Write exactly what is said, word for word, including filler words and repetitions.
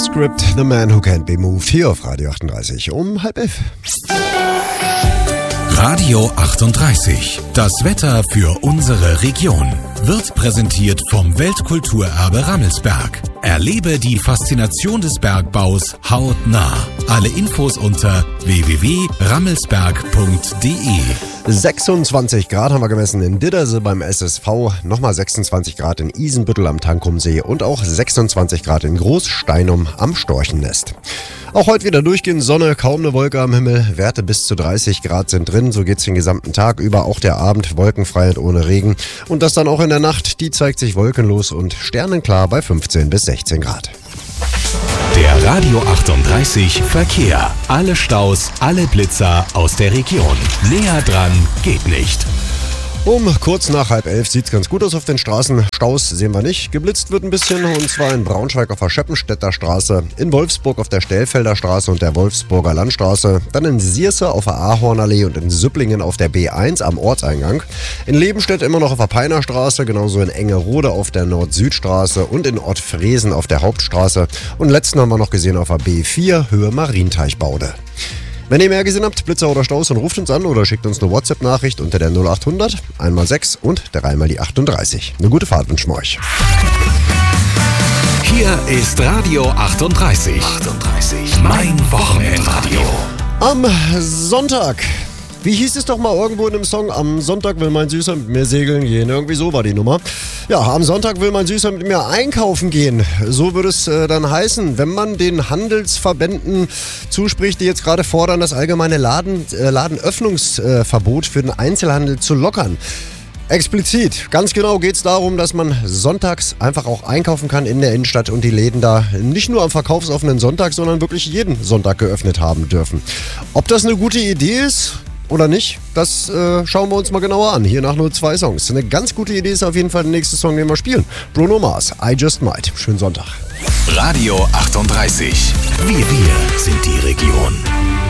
Script, The Man Who Can't Be Moved, hier auf Radio achtunddreißig um halb elf. Radio achtunddreißig, das Wetter für unsere Region, wird präsentiert vom Weltkulturerbe Rammelsberg. Erlebe die Faszination des Bergbaus hautnah. Alle Infos unter w w w punkt rammelsberg punkt d e. sechsundzwanzig Grad haben wir gemessen in Didderse beim S S V, nochmal sechsundzwanzig Grad in Isenbüttel am Tankumsee und auch sechsundzwanzig Grad in Großsteinum am Storchennest. Auch heute wieder durchgehend Sonne, kaum eine Wolke am Himmel, Werte bis zu dreißig Grad sind drin, so geht's den gesamten Tag über, auch der Abend wolkenfrei und ohne Regen und das dann auch in der Nacht, die zeigt sich wolkenlos und sternenklar bei fünfzehn bis sechzehn Grad. Der Radio achtunddreißig Verkehr. Alle Staus, alle Blitzer aus der Region. Näher dran geht nicht. Um kurz nach halb elf sieht es ganz gut aus auf den Straßen. Staus sehen wir nicht. Geblitzt wird ein bisschen und zwar in Braunschweig auf der Scheppenstädter Straße, in Wolfsburg auf der Stellfelder Straße und der Wolfsburger Landstraße, dann in Sierse auf der Ahornallee und in Süpplingen auf der B eins am Ortseingang, in Lebenstedt immer noch auf der Peiner Straße, genauso in Engerode auf der Nord-Süd-Straße und in Ottfriesen auf der Hauptstraße und letzten haben wir noch gesehen auf der B vier Höhe Marienteichbaude. Wenn ihr mehr gesehen habt, Blitzer oder Staus, dann ruft uns an oder schickt uns eine WhatsApp-Nachricht unter der null achthundert, einmal sechs und dreimal die achtunddreißig. Eine gute Fahrt wünschen wir euch. Hier ist Radio achtunddreißig. achtunddreißig. Mein Wochenendradio. Am Sonntag. Wie hieß es doch mal irgendwo in einem Song? Am Sonntag will mein Süßer mit mir segeln gehen. Irgendwie so war die Nummer. Ja, am Sonntag will mein Süßer mit mir einkaufen gehen. So würde es äh, dann heißen, wenn man den Handelsverbänden zuspricht, die jetzt gerade fordern, das allgemeine Laden, äh, Ladenöffnungsverbot für den Einzelhandel zu lockern. Explizit, ganz genau geht es darum, dass man sonntags einfach auch einkaufen kann in der Innenstadt und die Läden da nicht nur am verkaufsoffenen Sonntag, sondern wirklich jeden Sonntag geöffnet haben dürfen. Ob das eine gute Idee ist oder nicht, das äh, schauen wir uns mal genauer an. Hier nach nur zwei Songs. Eine ganz gute Idee ist auf jeden Fall der nächste Song, den wir spielen. Bruno Mars, I Just Might. Schönen Sonntag. Radio achtunddreißig. Wir, wir sind die Region.